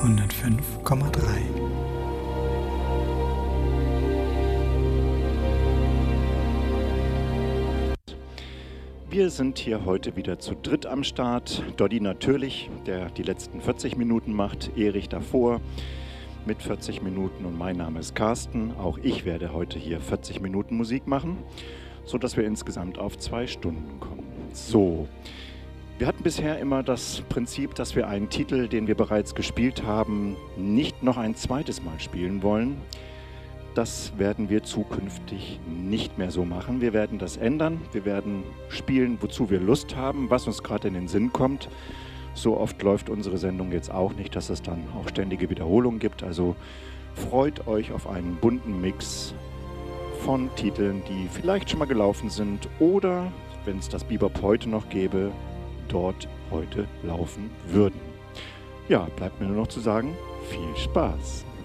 105,3. Wir sind hier heute wieder zu dritt am Start. Doddy natürlich, der die letzten 40 Minuten macht, Erich davor mit 40 Minuten und mein Name ist Carsten. Auch ich werde heute hier 40 Minuten Musik machen, sodass wir insgesamt auf 2 Stunden kommen. So, wir hatten bisher immer das Prinzip, dass wir einen Titel, den wir bereits gespielt haben, nicht noch ein zweites Mal spielen wollen. Das werden wir zukünftig nicht mehr so machen. Wir werden das ändern. Wir werden spielen, wozu wir Lust haben, was uns gerade in den Sinn kommt. So oft läuft unsere Sendung jetzt auch nicht, dass es dann auch ständige Wiederholungen gibt. Also freut euch auf einen bunten Mix von Titeln, die vielleicht schon mal gelaufen sind oder, wenn es das Bebop heute noch gäbe, dort heute laufen würden. Ja, bleibt mir nur noch zu sagen, viel Spaß!